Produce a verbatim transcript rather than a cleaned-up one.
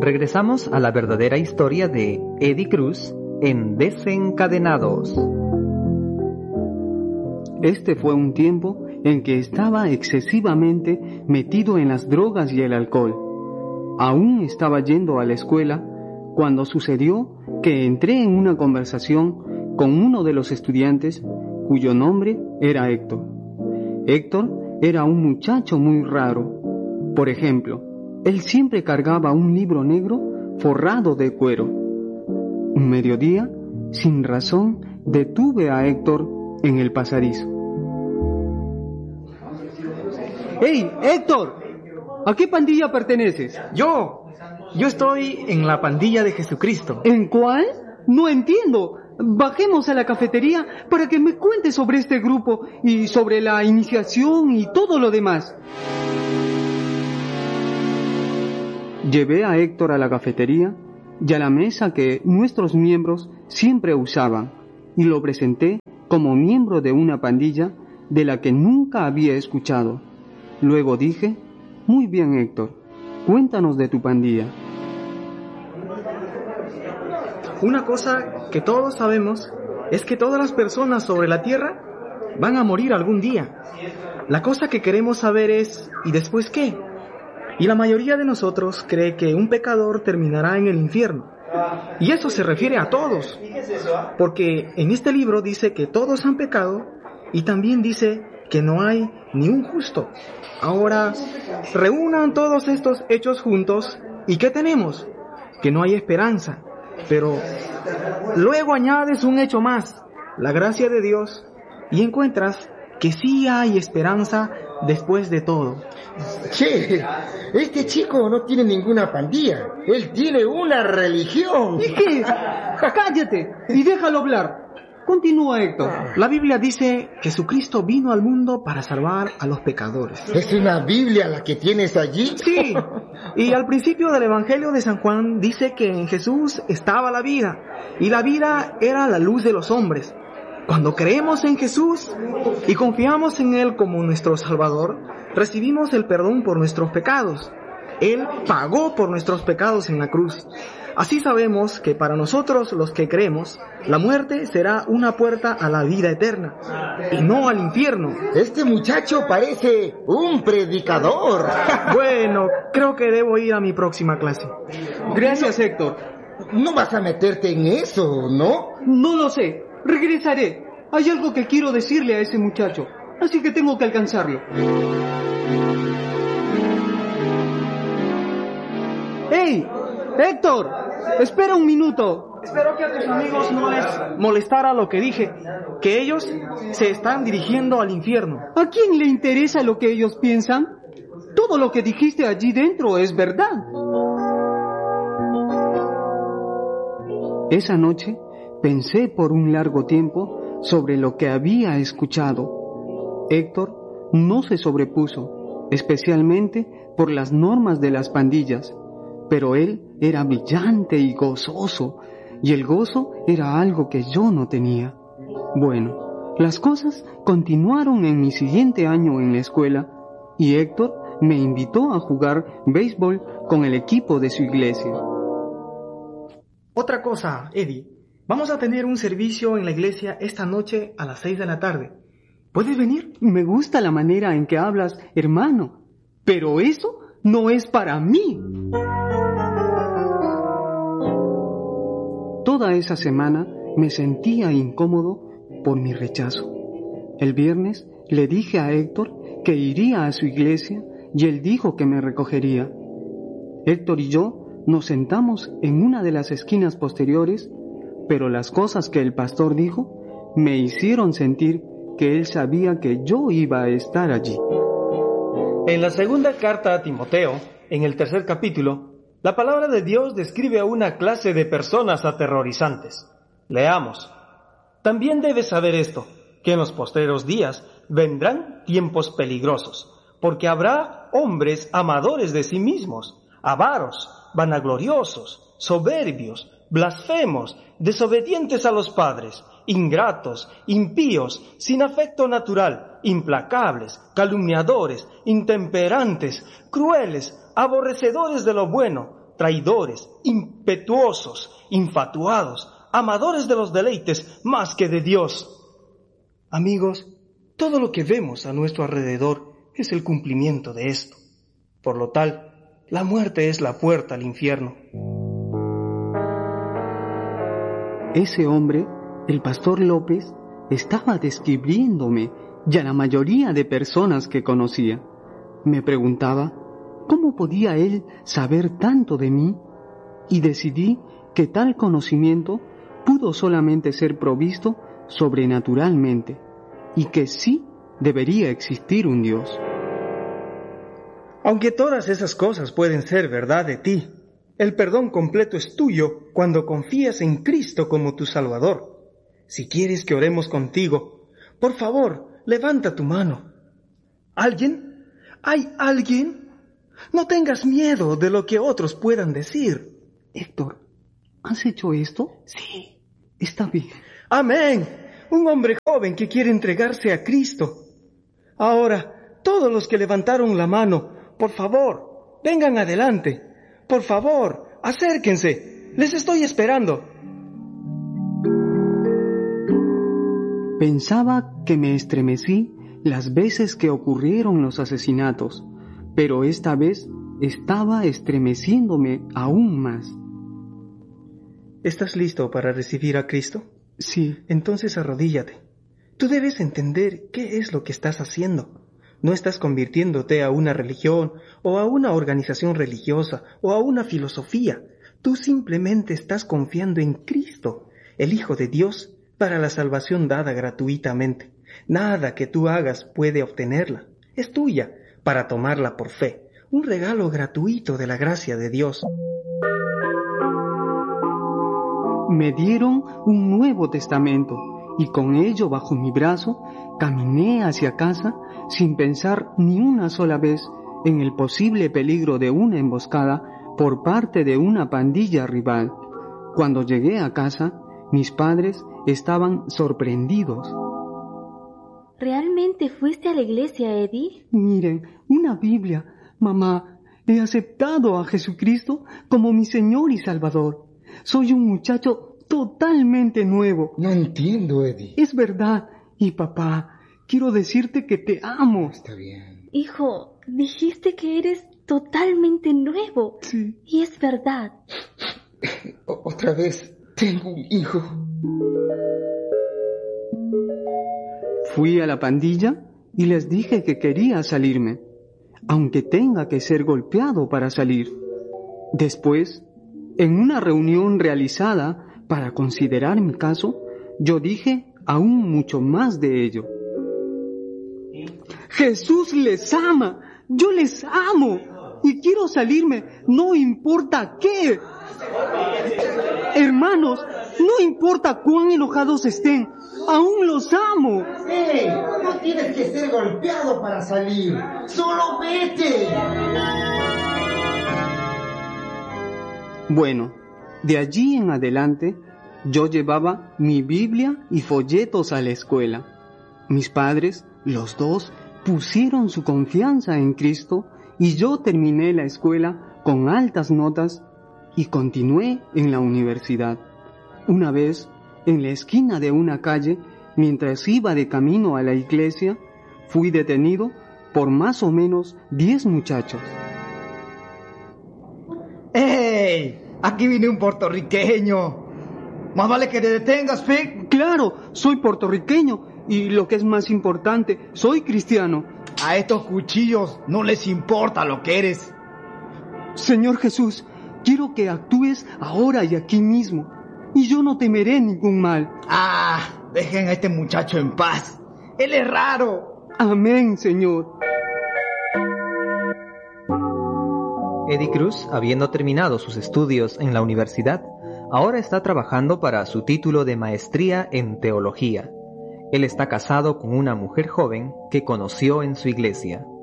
Regresamos a la verdadera historia de Eddie Cruz en Desencadenados. Este fue un tiempo en que estaba excesivamente metido en las drogas y el alcohol. Aún estaba yendo a la escuela cuando sucedió que entré en una conversación con uno de los estudiantes cuyo nombre era Héctor. Héctor era un muchacho muy raro. Por ejemplo, él siempre cargaba un libro negro forrado de cuero. Un mediodía, sin razón, detuve a Héctor en el pasadizo. ¡Hey, Héctor! ¿A qué pandilla perteneces? Yo, yo estoy en la pandilla de Jesucristo. ¿En cuál? No entiendo. Bajemos a la cafetería para que me cuentes sobre este grupo y sobre la iniciación y todo lo demás. Llevé a Héctor a la cafetería y a la mesa que nuestros miembros siempre usaban y lo presenté como miembro de una pandilla de la que nunca había escuchado. Luego dije: muy bien, Héctor, cuéntanos de tu pandilla. Una cosa que todos sabemos es que todas las personas sobre la tierra van a morir algún día. La cosa que queremos saber es, ¿y después qué? Y la mayoría de nosotros cree que un pecador terminará en el infierno. Y eso se refiere a todos, porque en este libro dice que todos han pecado y también dice que no hay ni un justo. Ahora, reúnan todos estos hechos juntos y ¿qué tenemos? Que no hay esperanza. Pero luego añades un hecho más, la gracia de Dios, y encuentras que sí hay esperanza después de todo. Che, este chico no tiene ninguna pandilla, él tiene una religión. ¿Y qué? Cállate y déjalo hablar. Continúa, Héctor. La Biblia dice que Jesucristo vino al mundo para salvar a los pecadores. ¿Es una Biblia la que tienes allí? Sí, y al principio del Evangelio de San Juan dice que en Jesús estaba la vida, y la vida era la luz de los hombres. Cuando creemos en Jesús y confiamos en Él como nuestro Salvador, recibimos el perdón por nuestros pecados. Él pagó por nuestros pecados en la cruz. Así sabemos que para nosotros los que creemos, la muerte será una puerta a la vida eterna y no al infierno. Este muchacho parece un predicador. Bueno, creo que debo ir a mi próxima clase. Gracias, Héctor. No vas a meterte en eso, ¿no? No lo sé. Regresaré. Hay algo que quiero decirle a ese muchacho, así que tengo que alcanzarlo. ¡Hey! ¡Héctor! ¡Espera un minuto! Espero que a tus amigos no les molestara lo que dije, que ellos se están dirigiendo al infierno. ¿A quién le interesa lo que ellos piensan? Todo lo que dijiste allí dentro es verdad. Esa noche pensé por un largo tiempo sobre lo que había escuchado. Héctor no se sobrepuso, especialmente por las normas de las pandillas, pero él era brillante y gozoso, y el gozo era algo que yo no tenía. Bueno, las cosas continuaron en mi siguiente año en la escuela, y Héctor me invitó a jugar béisbol con el equipo de su iglesia. Otra cosa, Eddie, vamos a tener un servicio en la iglesia esta noche a las seis de la tarde. ¿Puedes venir? Me gusta la manera en que hablas, hermano, pero eso no es para mí. Toda esa semana me sentía incómodo por mi rechazo. El viernes le dije a Héctor que iría a su iglesia y él dijo que me recogería. Héctor y yo nos sentamos en una de las esquinas posteriores, pero las cosas que el pastor dijo me hicieron sentir que él sabía que yo iba a estar allí. En la segunda carta a Timoteo, en el tercer capítulo, la palabra de Dios describe a una clase de personas aterrorizantes. Leamos. También debes saber esto, que en los postreros días vendrán tiempos peligrosos, porque habrá hombres amadores de sí mismos, avaros, vanagloriosos, soberbios, blasfemos, desobedientes a los padres, ingratos, impíos, sin afecto natural, implacables, calumniadores, intemperantes, crueles, aborrecedores de lo bueno, traidores, impetuosos, infatuados, amadores de los deleites más que de Dios. Amigos, todo lo que vemos a nuestro alrededor es el cumplimiento de esto. Por lo tal, la muerte es la puerta al infierno. Ese hombre, el pastor López, estaba describiéndome y a la mayoría de personas que conocía. Me preguntaba, ¿cómo podía él saber tanto de mí? Y decidí que tal conocimiento pudo solamente ser provisto sobrenaturalmente, y que sí debería existir un Dios. Aunque todas esas cosas pueden ser verdad de ti, el perdón completo es tuyo cuando confías en Cristo como tu Salvador. Si quieres que oremos contigo, por favor, levanta tu mano. ¿Alguien? ¿Hay alguien? No tengas miedo de lo que otros puedan decir. Héctor, ¿has hecho esto? Sí. Está bien. Amén. Un hombre joven que quiere entregarse a Cristo. Ahora, todos los que levantaron la mano, por favor, vengan adelante. Por favor, acérquense. Les estoy esperando. Pensaba que me estremecí las veces que ocurrieron los asesinatos, pero esta vez estaba estremeciéndome aún más. ¿Estás listo para recibir a Cristo? Sí. Entonces arrodíllate. Tú debes entender qué es lo que estás haciendo. No estás convirtiéndote a una religión o a una organización religiosa o a una filosofía. Tú simplemente estás confiando en Cristo, el Hijo de Dios, para la salvación dada gratuitamente. Nada que tú hagas puede obtenerla. Es tuya para tomarla por fe. Un regalo gratuito de la gracia de Dios. Me dieron un Nuevo Testamento y con ello bajo mi brazo caminé hacia casa sin pensar ni una sola vez en el posible peligro de una emboscada por parte de una pandilla rival. Cuando llegué a casa, mis padres estaban sorprendidos. ¿Realmente fuiste a la iglesia, Eddie? Miren, una Biblia. Mamá, he aceptado a Jesucristo como mi Señor y Salvador. Soy un muchacho totalmente nuevo. No entiendo, Eddie. Es verdad. Y papá, quiero decirte que te amo. Está bien. Hijo, dijiste que eres totalmente nuevo. Sí. Y es verdad. O- otra vez, tengo un hijo. Fui a la pandilla y les dije que quería salirme, aunque tenga que ser golpeado para salir. Después, en una reunión realizada para considerar mi caso, yo dije aún mucho más de ello. Jesús les ama, yo les amo y quiero salirme, no importa qué. Hermanos, no importa cuán enojados estén, aún los amo. ¡Hey! No tienes que ser golpeado para salir. ¡Solo vete! Bueno, de allí en adelante, yo llevaba mi Biblia y folletos a la escuela. Mis padres, los dos, pusieron su confianza en Cristo y yo terminé la escuela con altas notas y continué en la universidad. Una vez, en la esquina de una calle, mientras iba de camino a la iglesia, fui detenido por más o menos diez muchachos. ¡Ey! Aquí viene un puertorriqueño. Más vale que te detengas, Pic. Claro, soy puertorriqueño y lo que es más importante, soy cristiano. A estos cuchillos no les importa lo que eres. Señor Jesús, quiero que actúes ahora y aquí mismo, y yo no temeré ningún mal. Ah, dejen a este muchacho en paz. Él es raro. Amén, Señor. Eddie Cruz, habiendo terminado sus estudios en la universidad, ahora está trabajando para su título de maestría en teología. Él está casado con una mujer joven que conoció en su iglesia.